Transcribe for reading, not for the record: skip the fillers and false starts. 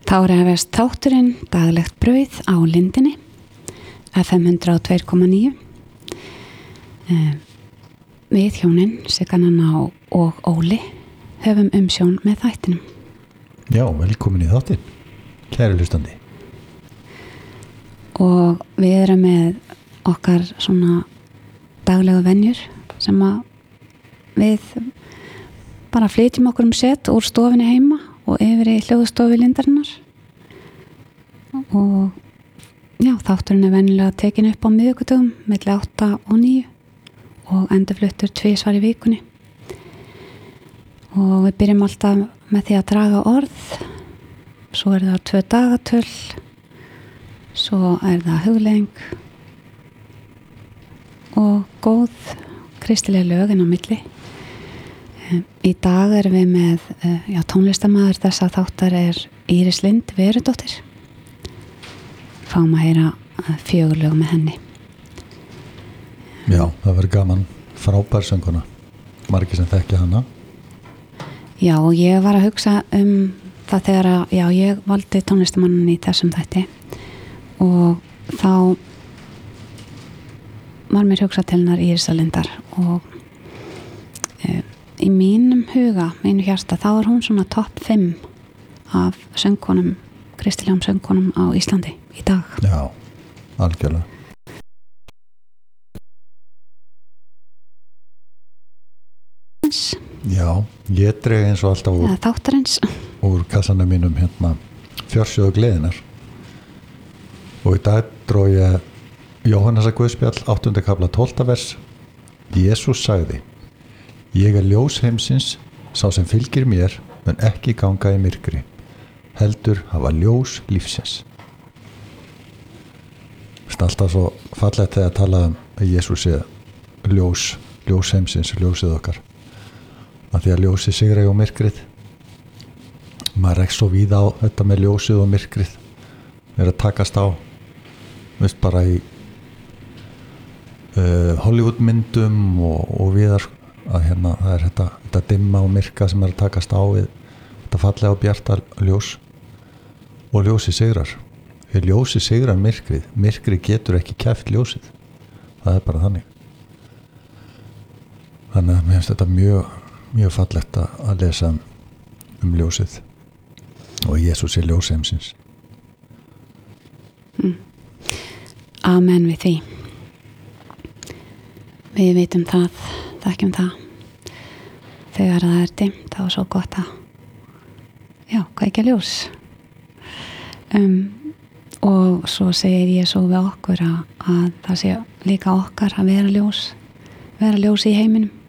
Þá hefst þátturinn daglegt brauð á Lindinni, FM 102,9. Við hjónin, Sigga og Óli, höfum umsjón með þættinum. Já, velkomin í þáttinn, kæri hlustandi. Og við erum með okkar svona daglegu venjur sem að við bara flytjum okkur set úr stofinni heima og yfir í hljóðstofu Lindarinnar. Og já, þátturinn venjulega tekin upp á miðvikudögum milli 8 og 9 og endurfluttur 2 í vikunni. Og við byrjum alltaf með því að draga orð, svo það 2 dagatöl, svo það hugleiðing og góð kristileg lög inn á milli. Í dag erum við með tónlistarmaður þessa þáttar Íris Lind Verudóttir. Fáum að heyra 4 lög með henni. Já, það verður gaman, frábær sönguna, margir sem þekkja hana. Já, og ég var að hugsa það þegar að ég valdi tónlistarmannin í þessum þætti og þá var mér hugsað til hennar Íris Lindar og í mínum huga, mínu hjarta, þá hún svona topp 5 af söngkonum, kristilegum söngkonum á Íslandi í dag. Já, algjörlega. Já, ég dreg eins og alltaf þáttarins úr kassanum mínum fjársjóðu gleðinar og í dag dró ég Jóhannesa Guðspjall 8. kafla 12. vers. Jesús sagði: Ég ljós heimsins, sá sem fylgir mér mun ekki ganga í myrkri, heldur hafa ljós lífsins. Það er alltaf svo fallegt þegar að tala að Jesús sé ljós heimsins, ljósið okkar. Af því að ljósið sigrar á myrkrið. Maður rekst svo víða á þetta með ljósið og myrkrið. Að takast á, veist, bara í Hollywoodmyndum og viðar að það er þetta dimma og myrka sem að takast á við þetta fallega og bjarta ljós og ljósið sigrar. Þegar ljósið sigrar myrkrið getur ekki kæft ljósið. Það er bara þannig. Þannig að mér finnst þetta mjög fallegt að lesa ljósið og Jesús ljós heimsins. Amen við því. Við vitum það, þekkjum það. Þegar það dimmt, þá svo gott að kveikja ljós. Og svo segir Jesú við okkur að það sé líka okkar að vera ljós í heiminum.